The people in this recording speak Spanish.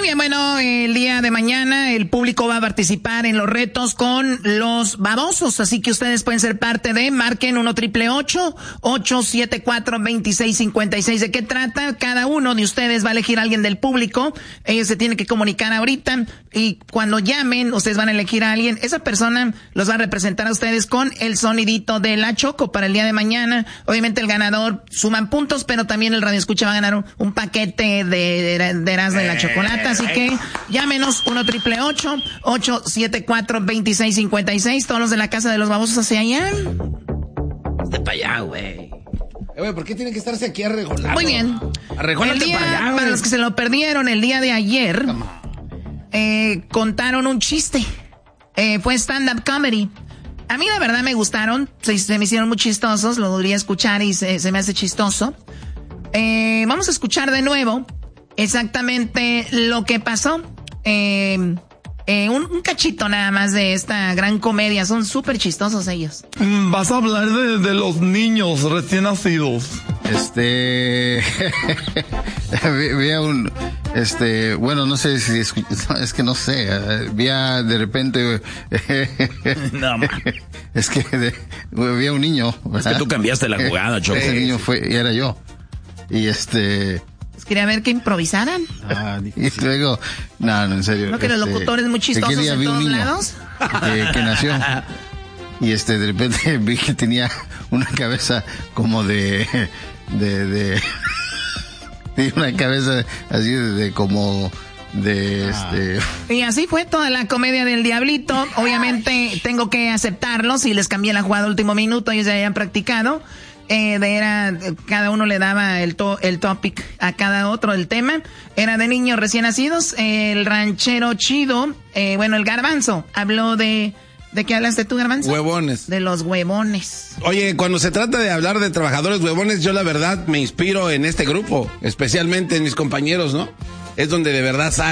bien, bueno, el día de mañana el público va a participar en los retos con los babosos, así que ustedes pueden ser parte de, marquen 1-888-874-2656. ¿De qué trata? Cada uno de ustedes va a elegir a alguien del público, ellos se tienen que comunicar ahorita y cuando llamen, ustedes van a elegir a alguien, esa persona los va a representar a ustedes con el sonidito de la Choco para el día de mañana. Obviamente el ganador suman puntos, pero también el radioescucha va a ganar un paquete de Erasmo de la Chocolata, así que llámenos 1-888-874-2656. Todos los de la Casa de los Babosos hacia allá. De para allá, güey. Güey, ¿por qué tienen que estarse aquí arregolando? Muy bien. Arrególate para allá, güey. Para los que se lo perdieron el día de ayer, contaron un chiste. Fue stand-up comedy. A mí la verdad me gustaron, se me hicieron muy chistosos, lo volví a escuchar y se me hace chistoso. Vamos a escuchar de nuevo exactamente lo que pasó. Un cachito nada más de esta gran comedia, son súper chistosos ellos. Vas a hablar de los niños recién nacidos. Veía bueno, no sé si es que no sé, veía de repente, No, man. es que veía un niño, ¿verdad? Es que tú cambiaste la jugada, Choco. Ese niño era yo. Y Quería ver que improvisaran. y luego, no, en serio. ¿No que los locutores muy chistosos día en vi un todos niño lados? que nació. Y de repente vi que tenía una cabeza como de una cabeza así Y así fue toda la comedia del Diablito. Obviamente tengo que aceptarlos y les cambié la jugada al último minuto, ellos ya habían practicado. Cada uno le daba el topic a cada otro, el tema. Era de niños recién nacidos. El ranchero chido, el Garbanzo, habló ¿de qué hablaste tú, Garbanzo? Huevones. De los huevones. Oye, cuando se trata de hablar de trabajadores huevones, yo la verdad me inspiro en este grupo, especialmente en mis compañeros, ¿no? Es donde de verdad sale